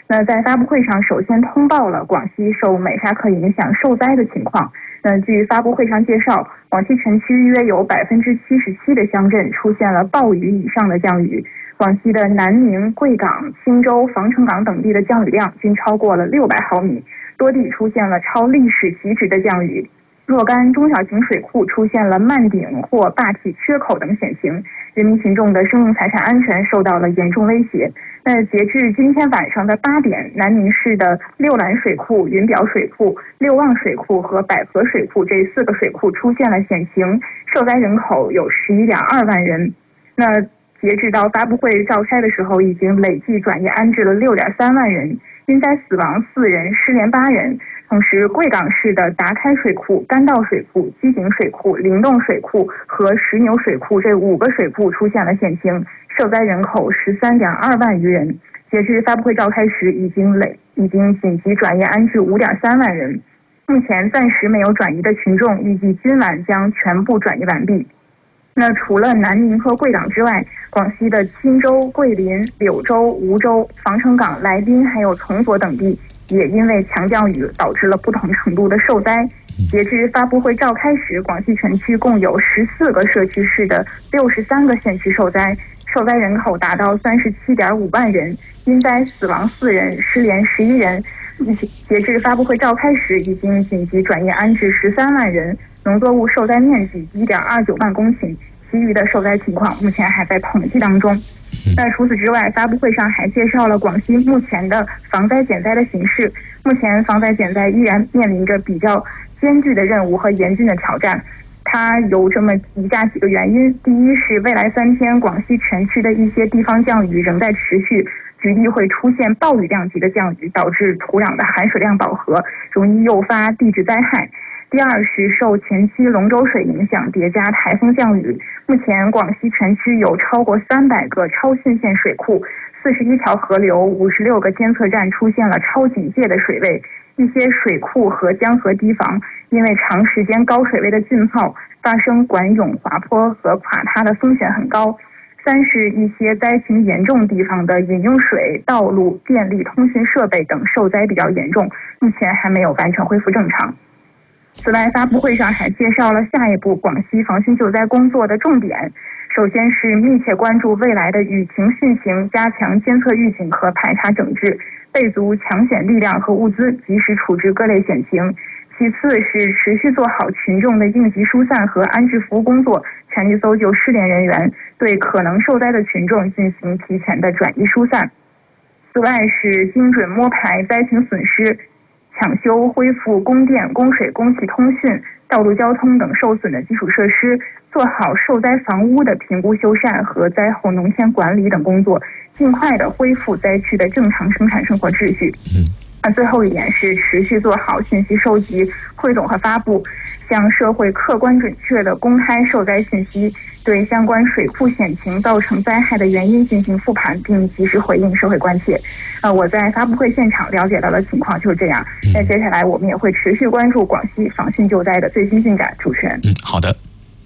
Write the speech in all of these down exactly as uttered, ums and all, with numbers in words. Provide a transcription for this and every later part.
那在发布会上，首先通报了广西受美沙克影响受灾的情况。那据发布会上介绍，广西全区约有百分之七十七的乡镇出现了暴雨以上的降雨。广西的南宁、贵港、钦州、防城港等地的降雨量均超过了六百毫米，多地出现了超历史极值的降雨。若干中小型水库出现了漫顶或坝体缺口等险情，人民群众的生命财产安全受到了严重威胁。那截至今天晚上的八点，南宁市的六兰水库、云表水库、六旺水库和百合水库这四个水库出现了险情，受灾人口有十一点二万人。那截至到发布会召开的时候，已经累计转业安置了六点三万人，因灾死亡四人，失联八人。同时，贵港市的达开水库、甘道水库、机井水库、灵洞水库和石牛水库这五个水库出现了险情，受灾人口十三点二万余人。截至发布会召开时，已经累已经紧急转业安置五点三万人。目前暂时没有转移的群众，预计今晚将全部转移完毕。那除了南宁和贵港之外，广西的钦州、桂林、柳州、梧州、防城港、来宾还有崇左等地也因为强降雨导致了不同程度的受灾。截至发布会召开时，广西全区共有十四个社区市的六十三个县区受灾，受灾人口达到三十七点五万人，因灾死亡四人，失联十一人。截至发布会召开时，已经紧急转业安置十三万人，农作物受灾面积一点二九万公顷，其余的受灾情况目前还在统计当中。那除此之外，发布会上还介绍了广西目前的防灾减灾的形势。目前防灾减灾依然面临着比较艰巨的任务和严峻的挑战，它有这么以下几个原因。第一是未来三天广西全区的一些地方降雨仍在持续，局地会出现暴雨量级的降雨，导致土壤的含水量饱和，容易诱发地质灾害。第二是受前期龙舟水影响叠加台风降雨，目前广西全区有超过三百个超汛线水库，四十一条河流，五十六个监测站出现了超警戒的水位。一些水库和江河堤防因为长时间高水位的浸泡，发生管涌、滑坡和垮塌的风险很高。三是一些灾情严重地方的饮用水、道路、电力、通讯设备等受灾比较严重，目前还没有完全恢复正常。此外，发布会上还介绍了下一步广西防汛救灾工作的重点。首先是密切关注未来的雨情汛情，加强监测预警和排查整治，备足抢险力量和物资，及时处置各类险情。其次是持续做好群众的应急疏散和安置服务工作，全力搜救失联人员，对可能受灾的群众进行提前的转移疏散。此外是精准摸排灾情损失，抢修恢复供电、供水、供气、通讯、道路交通等受损的基础设施，做好受灾房屋的评估修缮和灾后农田管理等工作，尽快的恢复灾区的正常生产生活秩序。那最后一点是持续做好信息收集、汇总和发布，向社会客观准确的公开受灾信息，对相关水库险情造成灾害的原因进行复盘，并及时回应社会关切。呃，我在发布会现场了解到的情况就是这样。那接下来我们也会持续关注广西防汛救灾的最新进展。主持人， 嗯，好的。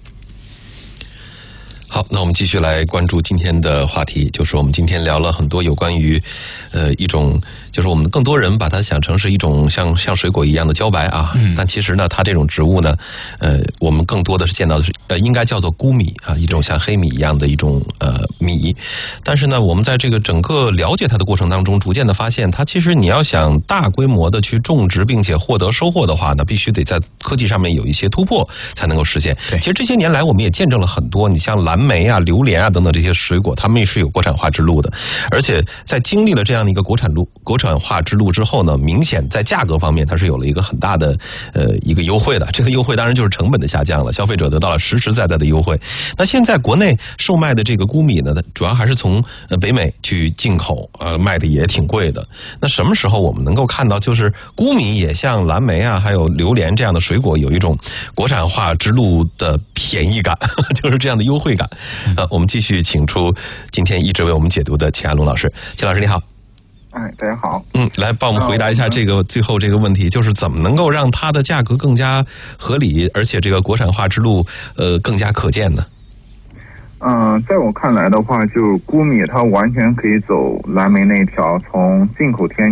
好，那我们继续来关注今天的话题，就是我们今天聊了很多有关于，呃，一种就是我们更多人把它想成是一种像像水果一样的茭白啊，嗯、但其实呢，它这种植物呢，呃，我们更多的是见到的是呃，应该叫做菇米啊，一种像黑米一样的一种呃米。但是呢，我们在这个整个了解它的过程当中，逐渐的发现，它其实你要想大规模的去种植并且获得收获的话呢，必须得在科技上面有一些突破才能够实现。其实这些年来，我们也见证了很多，你像蓝莓啊、榴莲啊等等这些水果，它们也是有国产化之路的。而且在经历了这样的一个国产路、国产化之路之后呢，明显在价格方面它是有了一个很大的呃一个优惠的。这个优惠当然就是成本的下降了，消费者得到了实实在在的优惠。那现在国内售卖的这个菇米呢，主要还是从呃北美去进口，呃卖的也挺贵的。那什么时候我们能够看到，就是菇米也像蓝莓啊，还有榴莲这样的水果有一种国产化之路的便宜感，就是这样的优惠感？呃，我们继续请出今天一直为我们解读的钱安龙老师。钱老师你好。 哎，大家好。 嗯，来帮我们回答一下这个、呃、最后这个问题，就是怎么能够让它的价格更加合理，而且这个国产化之路呃更加可见呢？ 嗯、呃，在我看来的话，就菇米它完全可以走蓝莓那条，从进口天